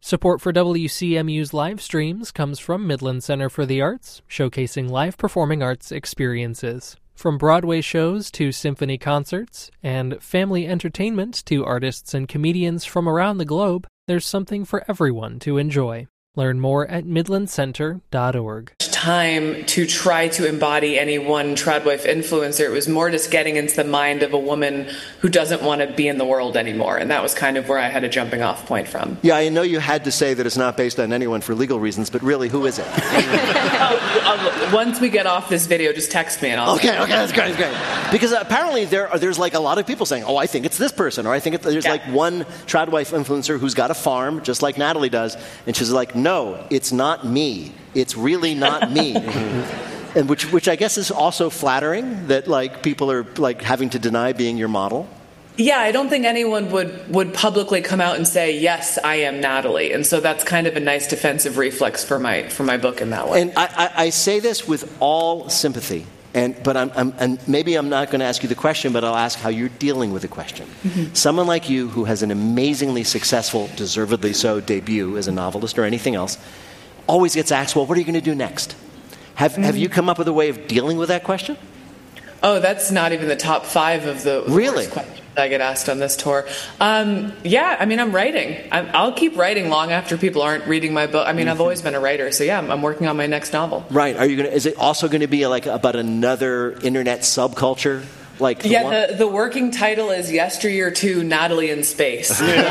Support for WCMU's live streams comes from Midland Center for the Arts, showcasing live performing arts experiences. From Broadway shows to symphony concerts, and family entertainment to artists and comedians from around the globe, there's something for everyone to enjoy. Learn more at midlandcenter.org. Time to try to embody any one tradwife influencer. It was more just getting into the mind of a woman who doesn't want to be in the world anymore, and that was kind of where I had a jumping off point from. Yeah, I know you had to say that it's not based on anyone for legal reasons, but really, who is it? Once we get off this video, just text me and I'll... Okay, that's great. Because apparently there's like a lot of people saying, I think it's this person, or I think there's like one tradwife influencer who's got a farm, just like Natalie does, and she's like, no, it's not me. It's really not me. And which I guess is also flattering that like people are like having to deny being your model. Yeah, I don't think anyone would publicly come out and say, yes, I am Natalie. And so that's kind of a nice defensive reflex for my book in that way. And I say this with all sympathy. But maybe I'm not going to ask you the question, but I'll ask how you're dealing with the question. Mm-hmm. Someone like you who has an amazingly successful, deservedly so, debut as a novelist or anything else, always gets asked, well, what are you going to do next? Have you come up with a way of dealing with that question? Oh, that's not even the top 5 of the really? Questions I get asked on this tour. Yeah, I mean, I'm writing. I'll keep writing long after people aren't reading my book. I mean, I've always been a writer, so yeah, I'm working on my next novel. Right. Is it also going to be like about another internet subculture? Like the working title is Yesteryear 2, Natalie in Space. Yeah,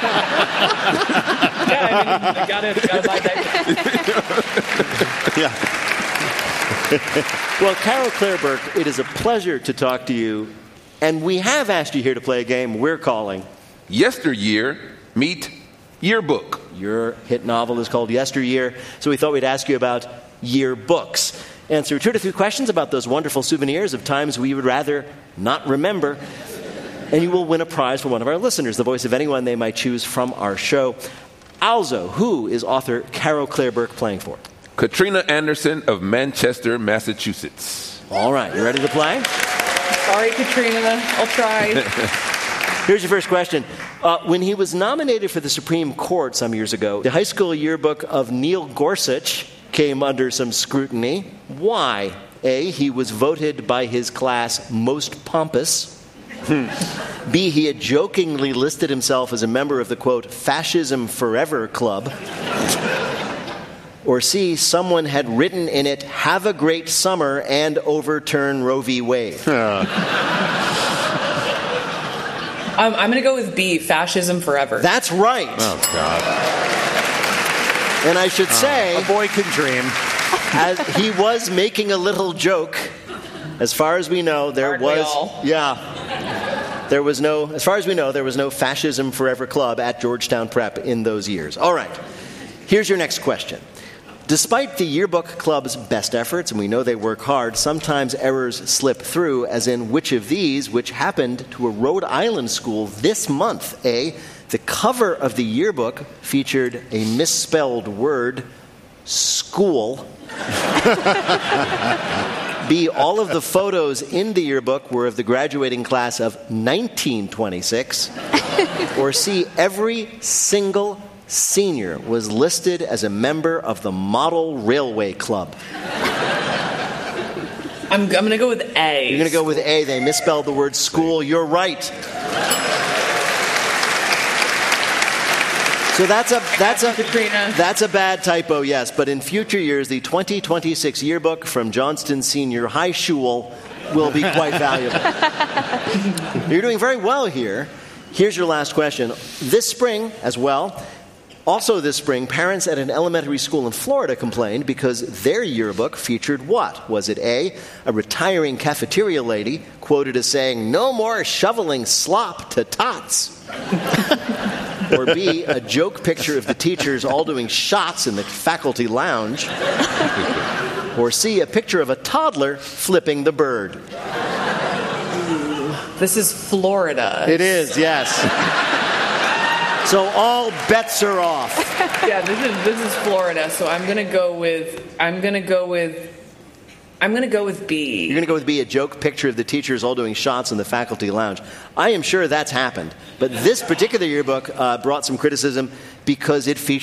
I gotta buy that. Yeah. Well, Carol Claire Burke, it is a pleasure to talk to you. And we have asked you here to play a game we're calling Yesteryear Meet Yearbook. Your hit novel is called Yesteryear, so we thought we'd ask you about yearbooks. Answer 2 to 3 questions about those wonderful souvenirs of times we would rather not remember. And you will win a prize from one of our listeners, the voice of anyone they might choose from our show. Also, who is author Carol Claire Burke playing for? Katrina Anderson of Manchester, Massachusetts. All right, you ready to play? Sorry, Katrina. I'll try. Here's your first question. When he was nominated for the Supreme Court some years ago, the high school yearbook of Neil Gorsuch came under some scrutiny. Why? A, he was voted by his class most pompous. B, he had jokingly listed himself as a member of the, quote, Fascism Forever Club. Or C, someone had written in it, have a great summer and overturn Roe v. Wade. I'm going to go with B, Fascism Forever. That's right. Oh, God. And I should say... a boy can dream. As he was making a little joke. As far as we know, there was... Yeah. There was no... As far as we know, there was no Fascism Forever Club at Georgetown Prep in those years. All right. Here's your next question. Despite the yearbook club's best efforts, and we know they work hard, sometimes errors slip through, as in which of these, which happened to a Rhode Island school this month? A, the cover of the yearbook featured a misspelled word, school. B, all of the photos in the yearbook were of the graduating class of 1926. Or C, every single senior was listed as a member of the Model Railway Club. I'm going to go with A. You're going to go with A. They misspelled the word school. You're right. So that's a bad typo, yes. But in future years, the 2026 yearbook from Johnston Senior High School will be quite valuable. You're doing very well here. Here's your last question. This spring, as well, also this spring, parents at an elementary school in Florida complained because their yearbook featured what? Was it A, a retiring cafeteria lady quoted as saying, "No more shoveling slop to tots"? Or B, a joke picture of the teachers all doing shots in the faculty lounge? Or C, a picture of a toddler flipping the bird? This is Florida. It is, yes. So all bets are off. Yeah, this is Florida. So I'm gonna go with B. You're gonna go with B, a joke picture of the teachers all doing shots in the faculty lounge. I am sure that's happened, but this particular yearbook brought some criticism because it featured